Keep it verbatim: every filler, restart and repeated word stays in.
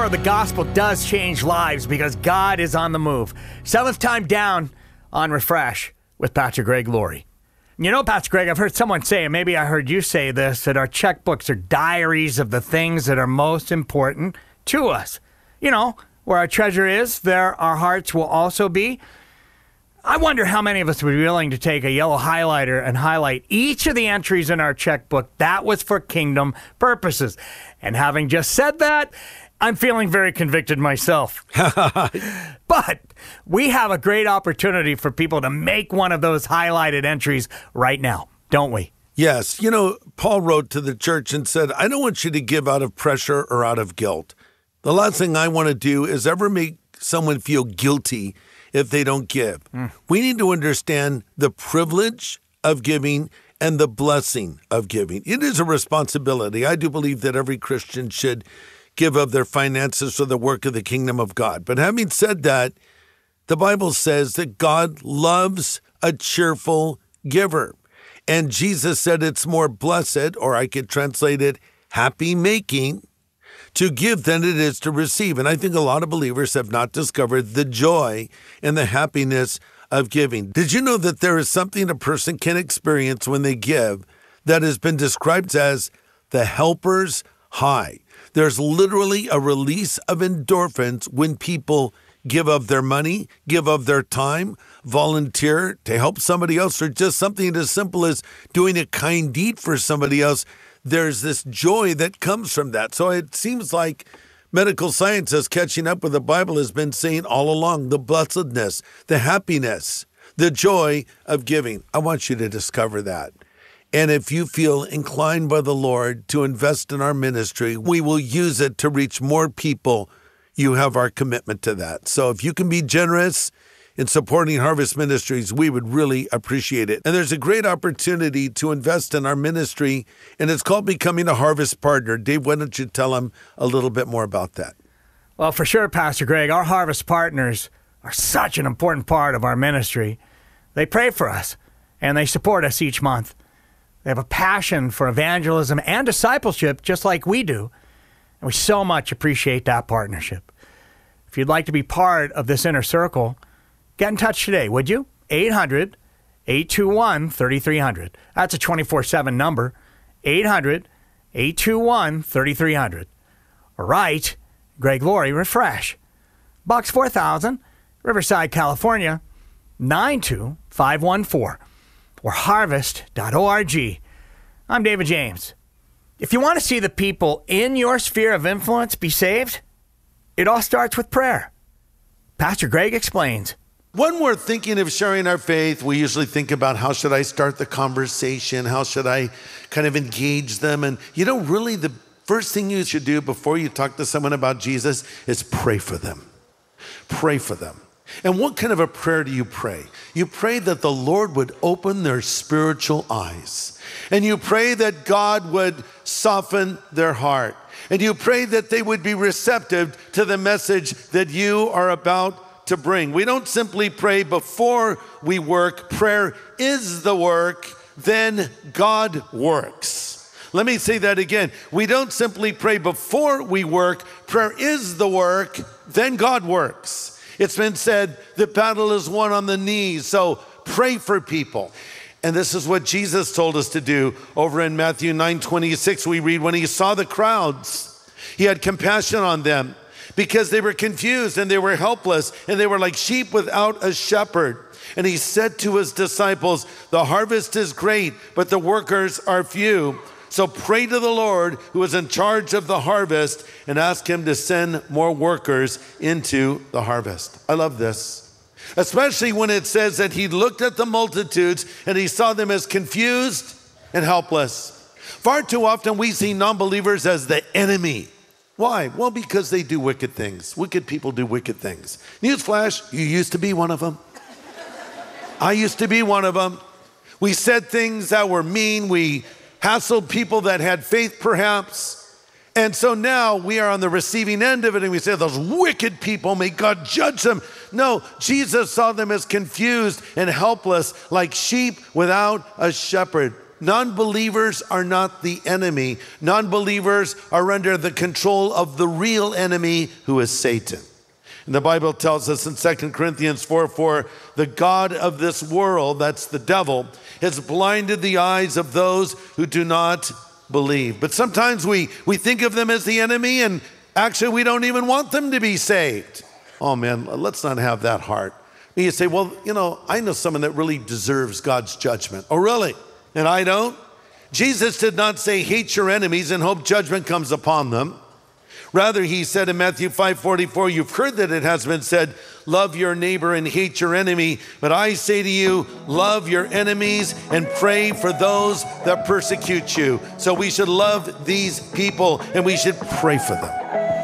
the gospel does change lives because God is on the move. Seventh time down on Refresh with Pastor Greg Laurie. You know, Pastor Greg, I've heard someone say, and maybe I heard you say this, that our checkbooks are diaries of the things that are most important to us. You know, where our treasure is, there our hearts will also be. I wonder how many of us would be willing to take a yellow highlighter and highlight each of the entries in our checkbook that was for kingdom purposes. And having just said that, I'm feeling very convicted myself. But we have a great opportunity for people to make one of those highlighted entries right now, don't we? Yes. You know, Paul wrote to the church and said, I don't want you to give out of pressure or out of guilt. The last thing I want to do is ever make someone feel guilty if they don't give. Mm. We need to understand the privilege of giving and the blessing of giving. It is a responsibility. I do believe that every Christian should give of their finances for the work of the kingdom of God. But having said that, the Bible says that God loves a cheerful giver. And Jesus said it's more blessed, or I could translate it, happy making, to give than it is to receive. And I think a lot of believers have not discovered the joy and the happiness of giving. Did you know that there is something a person can experience when they give that has been described as the helper's high? There's literally a release of endorphins when people give of their money, give of their time, volunteer to help somebody else, or just something as simple as doing a kind deed for somebody else. There's this joy that comes from that. So it seems like medical science is catching up with the Bible has been saying all along, the blessedness, the happiness, the joy of giving. I want you to discover that. And if you feel inclined by the Lord to invest in our ministry, we will use it to reach more people. You have our commitment to that. So if you can be generous in supporting Harvest Ministries, we would really appreciate it. And there's a great opportunity to invest in our ministry, and it's called Becoming a Harvest Partner. Dave, why don't you tell them a little bit more about that? Well, for sure, Pastor Greg, our Harvest Partners are such an important part of our ministry. They pray for us, and they support us each month. They have a passion for evangelism and discipleship just like we do, and we so much appreciate that partnership. If you'd like to be part of this inner circle, get in touch today, would you? eight hundred, eight two one, three three zero zero. That's a twenty-four seven number, eight hundred, eight two one, three three zero zero. Or write Greg Laurie, Refresh, Box four thousand, Riverside, California, nine two five one four. Or harvest dot org. I'm David James. If you want to see the people in your sphere of influence be saved, it all starts with prayer. Pastor Greg explains. When we're thinking of sharing our faith, we usually think about how should I start the conversation? How should I kind of engage them? And you know, really the first thing you should do before you talk to someone about Jesus is pray for them. Pray for them. And what kind of a prayer do you pray? You pray that the Lord would open their spiritual eyes. And you pray that God would soften their heart. And you pray that they would be receptive to the message that you are about to bring. We don't simply pray before we work. Prayer is the work, then God works. Let me say that again. We don't simply pray before we work. Prayer is the work, then God works. It's been said, the battle is won on the knees, so pray for people. And this is what Jesus told us to do. Over in Matthew nine twenty-six, we read, when he saw the crowds, he had compassion on them because they were confused and they were helpless and they were like sheep without a shepherd. And he said to his disciples, the harvest is great, but the workers are few. So pray to the Lord who is in charge of the harvest and ask him to send more workers into the harvest. I love this, especially when it says that he looked at the multitudes and he saw them as confused and helpless. Far too often we see non-believers as the enemy. Why? Well, because they do wicked things. Wicked people do wicked things. Newsflash, you used to be one of them. I used to be one of them. We said things that were mean. We hassled people that had faith perhaps. And so now we are on the receiving end of it and we say, those wicked people, may God judge them. No, Jesus saw them as confused and helpless like sheep without a shepherd. non-believers are not the enemy. Non-believers are under the control of the real enemy, who is Satan. And the Bible tells us in Second Corinthians four four, the God of this world, that's the devil, has blinded the eyes of those who do not believe. But sometimes we, we think of them as the enemy, and actually we don't even want them to be saved. Oh man, let's not have that heart. And you say, well, you know, I know someone that really deserves God's judgment. Oh, really? And I don't? Jesus did not say, hate your enemies and hope judgment comes upon them. Rather, he said in Matthew five forty-four, you've heard that it has been said, love your neighbor and hate your enemy. But I say to you, love your enemies and pray for those that persecute you. So we should love these people and we should pray for them.